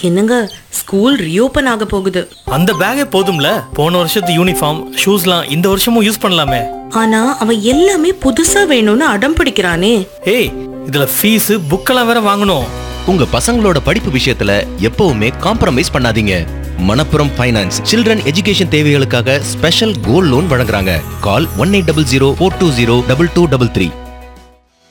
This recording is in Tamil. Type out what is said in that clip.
என்னங்க, ஸ்கூல் ரீஓபன் ஆக போகுது. அந்த பேக்கே போதும்ல, போன வருஷத்து யூனிஃபார்ம் ஷூஸ்லாம் இந்த வருஷமும் யூஸ் பண்ணலாமே. ஆனா அவன் எல்லாமே புதுசா வேணும்னு அடம் பிடிக்கிறானே. ஏய், இதுல ஃபீஸ் புக்கெல்லாம் வேற வாங்கணும். உங்க பசங்களோட படிப்பு விஷயத்துல எப்பவுமே காம்ப்ரமைஸ் பண்ணாதீங்க. மணப்புரம் ஃபைனான்ஸ் சில்ட்ரன் எஜுகேஷன் தேவைகளுக்காக ஸ்பெஷல் கோல்ட் லோன் வழங்குறாங்க. கால் 1800 420 2233.